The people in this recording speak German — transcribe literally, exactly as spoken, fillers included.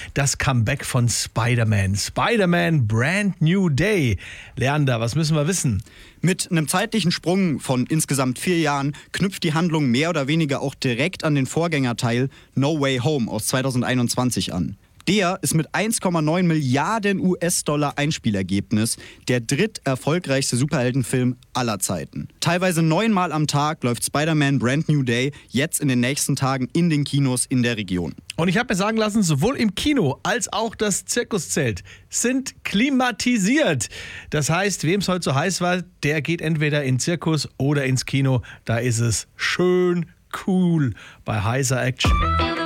das Comeback von Spider-Man. Spider-Man Brand New Day. Leander, was müssen wir wissen? Mit einem zeitlichen Sprung von insgesamt vier Jahren knüpft die Handlung mehr oder weniger auch direkt an den Vorgängerteil No Way Home aus zweitausendeinundzwanzig an. Der ist mit eins Komma neun Milliarden U S-Dollar Einspielergebnis der dritterfolgreichste Superheldenfilm aller Zeiten. Teilweise neunmal am Tag läuft Spider-Man Brand New Day jetzt in den nächsten Tagen in den Kinos in der Region. Und ich habe mir sagen lassen, sowohl im Kino als auch das Zirkuszelt sind klimatisiert. Das heißt, wem es heute so heiß war, der geht entweder in den Zirkus oder ins Kino. Da ist es schön cool bei heißer Action.